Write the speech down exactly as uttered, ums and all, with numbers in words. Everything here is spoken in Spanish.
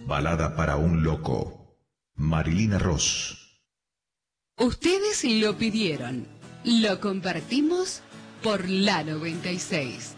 Balada para un loco. Marilina Ross. Ustedes lo pidieron. Lo compartimos por la noventa y seis.